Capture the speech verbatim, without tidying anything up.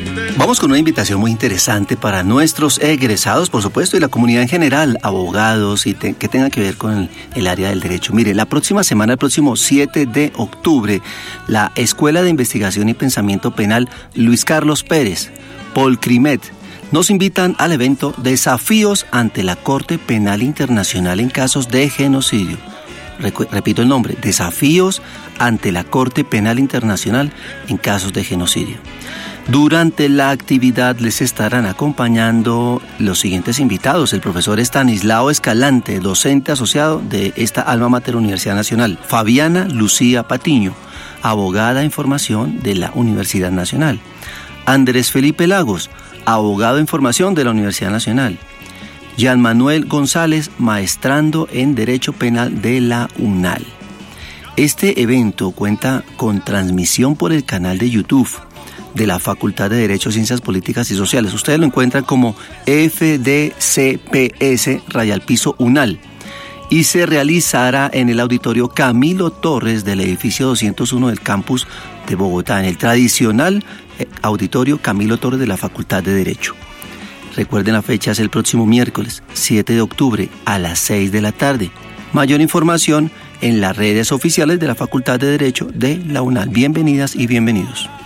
Vamos con una invitación muy interesante para nuestros egresados, por supuesto, y la comunidad en general, abogados y te, que tengan que ver con el, el área del derecho. Mire, la próxima semana, el próximo siete de octubre, la Escuela de Investigación y Pensamiento Penal Luis Carlos Pérez, Polcrimet, nos invitan al evento Desafíos ante la Corte Penal Internacional en casos de genocidio. Recu- repito el nombre, Desafíos ante la Corte Penal Internacional en casos de genocidio. Durante la actividad les estarán acompañando los siguientes invitados: el profesor Estanislao Escalante, docente asociado de esta alma mater Universidad Nacional; Fabiana Lucía Patiño, abogada en formación de la Universidad Nacional; Andrés Felipe Lagos, abogado en formación de la Universidad Nacional; Jean Manuel González, maestrando en Derecho Penal de la UNAL. Este evento cuenta con transmisión por el canal de YouTube de la Facultad de Derecho, Ciencias Políticas y Sociales. Ustedes lo encuentran como F D C P S Rayal Piso UNAL, y se realizará en el auditorio Camilo Torres del edificio doscientos uno del campus de Bogotá, en el tradicional auditorio Camilo Torres de la Facultad de Derecho. Recuerden, la fecha es el próximo miércoles siete de octubre a las seis de la tarde. Mayor información en las redes oficiales de la Facultad de Derecho de la UNAL. Bienvenidas y bienvenidos.